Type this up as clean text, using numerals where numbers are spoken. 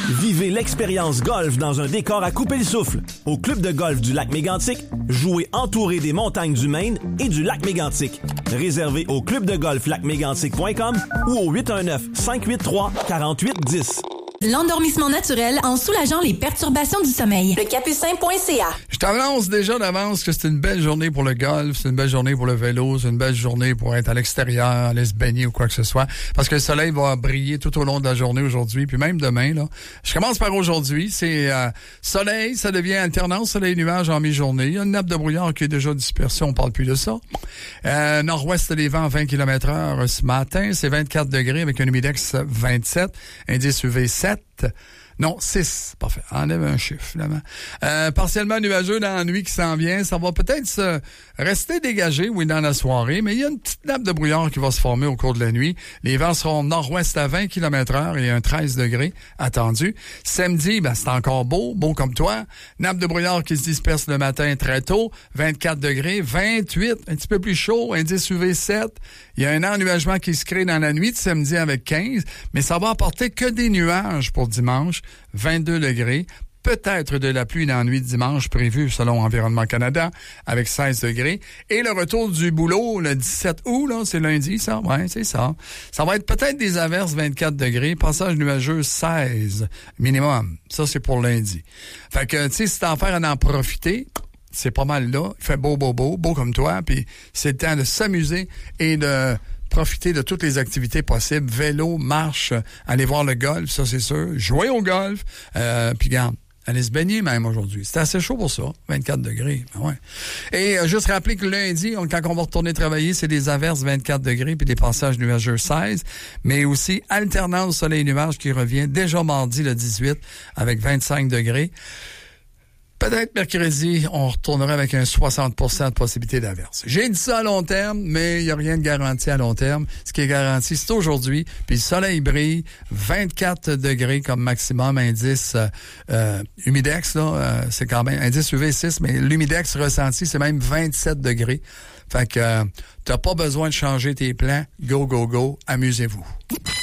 Vivez l'expérience golf dans un décor à couper le souffle. Au club de golf du lac Mégantic, jouez entouré des montagnes du Maine et du lac Mégantic. Réservez au clubdegolflacmégantic.com ou au 819-583-4810. L'endormissement naturel en soulageant les perturbations du sommeil. Le capucin.ca. Je t'annonce déjà d'avance que c'est une belle journée pour le golf, c'est une belle journée pour le vélo, c'est une belle journée pour être à l'extérieur, aller se baigner ou quoi que ce soit. Parce que le soleil va briller tout au long de la journée aujourd'hui, puis même demain, là. Je commence par aujourd'hui, c'est soleil, ça devient alternance, soleil-nuage en mi-journée. Il y a une nappe de brouillard qui est déjà dispersée, on parle plus de ça. Nord-ouest des vents à 20 km/h ce matin, c'est 24 degrés avec un humidex 27, indice UV 7. Non, 6. Parfait. Enlève un chiffre, finalement. Partiellement nuageux dans la nuit qui s'en vient. Ça va peut-être se rester dégagé, oui, dans la soirée, mais il y a une petite nappe de brouillard qui va se former au cours de la nuit. Les vents seront nord-ouest à 20 km/h et un 13 degrés attendu. Samedi, c'est encore beau comme toi. Nappe de brouillard qui se disperse le matin très tôt. 24 degrés, 28, un petit peu plus chaud, indice UV 7. Il y a un ennuagement qui se crée dans la nuit de samedi avec 15, mais ça va apporter que des nuages pour dimanche. 22 degrés, peut-être de la pluie dans la nuit de dimanche prévue selon Environnement Canada avec 16 degrés. Et le retour du boulot le 17 août, là, c'est lundi, ça? Ouais, c'est ça. Ça va être peut-être des averses 24 degrés, passage nuageux 16 minimum. Ça, c'est pour lundi. Fait que, tu sais, si t'en faire en profiter, c'est pas mal là. Il fait beau comme toi, puis c'est le temps de s'amuser et de profiter de toutes les activités possibles. Vélo, marche, aller voir le golf, ça c'est sûr. Jouer au golf. Puis regarde, aller se baigner même aujourd'hui. C'était assez chaud pour ça. 24 degrés. Ben ouais. Et juste rappeler que lundi, quand on va retourner travailler, c'est des averses 24 degrés puis des passages nuageux 16. Mais aussi alternance soleil-nuage qui revient déjà mardi le 18 avec 25 degrés. Peut-être mercredi, on retournerait avec un 60% de possibilité d'averse. J'ai dit ça à long terme, mais il n'y a rien de garanti à long terme. Ce qui est garanti, c'est aujourd'hui. Puis le soleil brille, 24 degrés comme maximum, indice humidex, là, c'est quand même indice UV 6, mais l'humidex ressenti, c'est même 27 degrés. Fait que t'as pas besoin de changer tes plans. Go, go, go, amusez-vous.